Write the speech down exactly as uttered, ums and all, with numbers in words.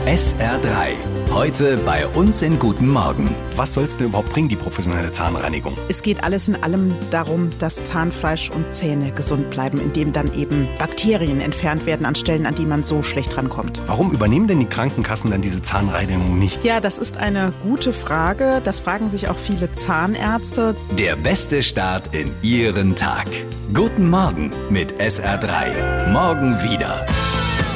S R drei. Heute bei uns in Guten Morgen. Was soll es denn überhaupt bringen, die professionelle Zahnreinigung? Es geht alles in allem darum, dass Zahnfleisch und Zähne gesund bleiben, indem dann eben Bakterien entfernt werden an Stellen, an die man so schlecht rankommt. Warum übernehmen denn die Krankenkassen dann diese Zahnreinigung nicht? Ja, das ist eine gute Frage. Das fragen sich auch viele Zahnärzte. Der beste Start in Ihren Tag. Guten Morgen mit S R drei. Morgen wieder.